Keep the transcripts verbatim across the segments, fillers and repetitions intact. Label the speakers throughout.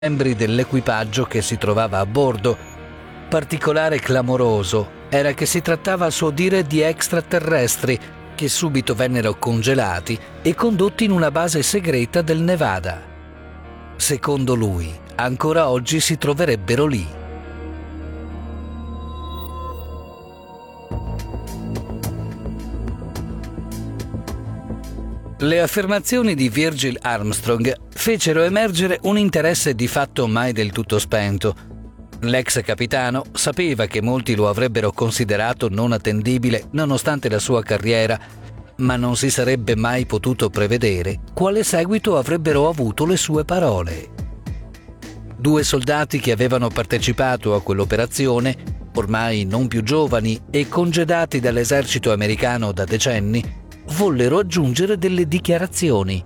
Speaker 1: membri dell'equipaggio che si trovava a bordo. Particolare clamoroso era che si trattava a suo dire di extraterrestri che subito vennero congelati e condotti in una base segreta del Nevada. Secondo lui, ancora oggi si troverebbero lì. Le affermazioni di Virgil Armstrong fecero emergere un interesse di fatto mai del tutto spento. L'ex capitano sapeva che molti lo avrebbero considerato non attendibile nonostante la sua carriera, ma non si sarebbe mai potuto prevedere quale seguito avrebbero avuto le sue parole. Due soldati che avevano partecipato a quell'operazione, ormai non più giovani e congedati dall'esercito americano da decenni, vollero aggiungere delle dichiarazioni.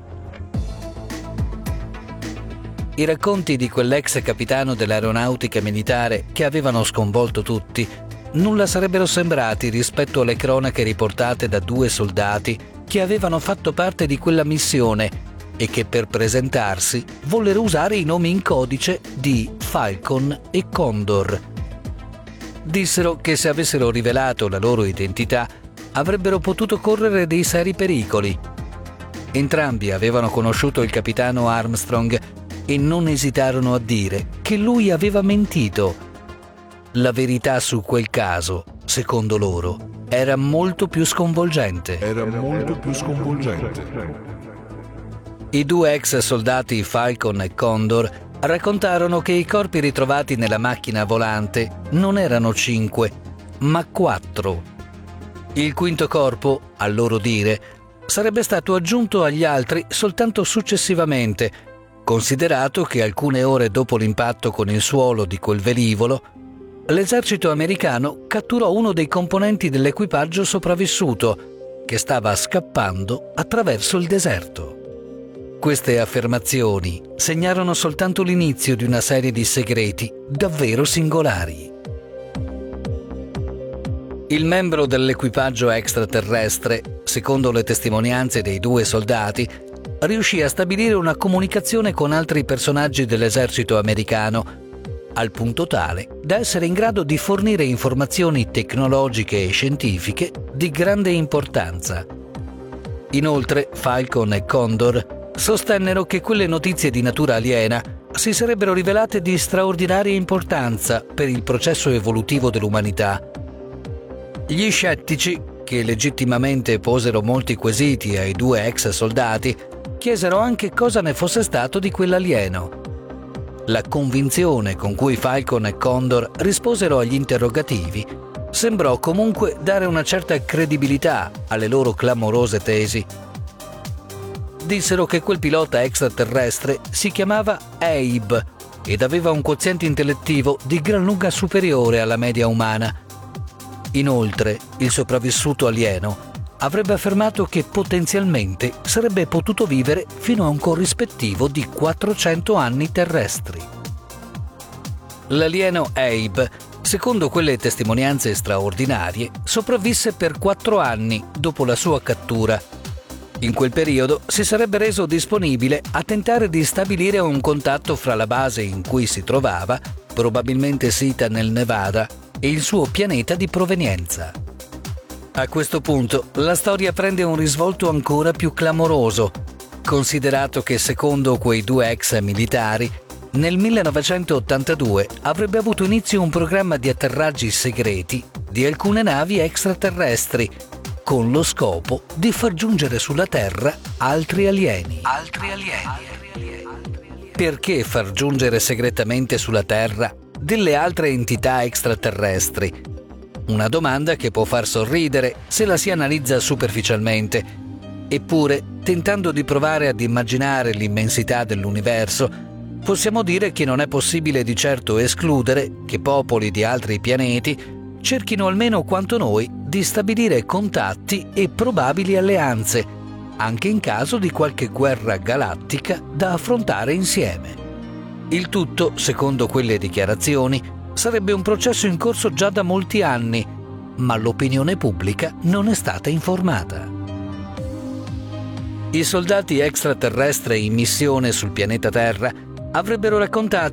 Speaker 1: I racconti di quell'ex capitano dell'aeronautica militare che avevano sconvolto tutti nulla sarebbero sembrati rispetto alle cronache riportate da due soldati che avevano fatto parte di quella missione e che per presentarsi vollero usare i nomi in codice di Falcon e Condor. Dissero che se avessero rivelato la loro identità avrebbero potuto correre dei seri pericoli. Entrambi avevano conosciuto il capitano Armstrong e non esitarono a dire che lui aveva mentito. La verità su quel caso, secondo loro, era molto più sconvolgente.
Speaker 2: Era molto più sconvolgente.
Speaker 1: I due ex soldati Falcon e Condor raccontarono che i corpi ritrovati nella macchina volante non erano cinque, ma quattro. Il quinto corpo, a loro dire, sarebbe stato aggiunto agli altri soltanto successivamente, considerato che alcune ore dopo l'impatto con il suolo di quel velivolo, l'esercito americano catturò uno dei componenti dell'equipaggio sopravvissuto, che stava scappando attraverso il deserto. Queste affermazioni segnarono soltanto l'inizio di una serie di segreti davvero singolari. Il membro dell'equipaggio extraterrestre, secondo le testimonianze dei due soldati, riuscì a stabilire una comunicazione con altri personaggi dell'esercito americano, al punto tale da essere in grado di fornire informazioni tecnologiche e scientifiche di grande importanza. Inoltre, Falcon e Condor sostennero che quelle notizie di natura aliena si sarebbero rivelate di straordinaria importanza per il processo evolutivo dell'umanità. Gli scettici, che legittimamente posero molti quesiti ai due ex soldati, chiesero anche cosa ne fosse stato di quell'alieno. La convinzione con cui Falcon e Condor risposero agli interrogativi sembrò comunque dare una certa credibilità alle loro clamorose tesi. Dissero che quel pilota extraterrestre si chiamava Abe ed aveva un quoziente intellettivo di gran lunga superiore alla media umana. Inoltre, il sopravvissuto alieno avrebbe affermato che potenzialmente sarebbe potuto vivere fino a un corrispettivo di quattrocento anni terrestri. L'alieno Abe, secondo quelle testimonianze straordinarie, sopravvisse per quattro anni dopo la sua cattura. In quel periodo si sarebbe reso disponibile a tentare di stabilire un contatto fra la base in cui si trovava, probabilmente sita nel Nevada, e il suo pianeta di provenienza. A questo punto la storia prende un risvolto ancora più clamoroso, considerato che secondo quei due ex militari nel millenovecentottantadue avrebbe avuto inizio un programma di atterraggi segreti di alcune navi extraterrestri con lo scopo di far giungere sulla Terra altri alieni. Altri alieni. Perché far giungere segretamente sulla Terra delle altre entità extraterrestri? Una domanda che può far sorridere se la si analizza superficialmente. Eppure, tentando di provare ad immaginare l'immensità dell'universo, possiamo dire che non è possibile di certo escludere che popoli di altri pianeti cerchino almeno quanto noi di stabilire contatti e probabili alleanze, anche in caso di qualche guerra galattica da affrontare insieme. Il tutto, secondo quelle dichiarazioni, sarebbe un processo in corso già da molti anni, ma l'opinione pubblica non è stata informata. I soldati extraterrestri in missione sul pianeta Terra avrebbero raccontato